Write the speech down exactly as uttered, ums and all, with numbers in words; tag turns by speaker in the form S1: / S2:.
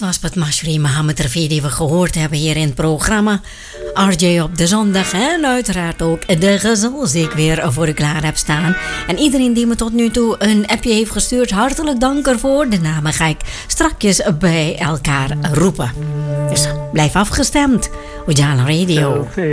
S1: was het Mashri Mohammed Rafi die we gehoord hebben hier in het programma R J op de zondag. En uiteraard ook de gezels die ik weer voor u klaar heb staan. En iedereen die me tot nu toe een appje heeft gestuurd, hartelijk dank ervoor. De namen ga ik strakjes bij elkaar roepen. Dus blijf afgestemd. Ujala Radio.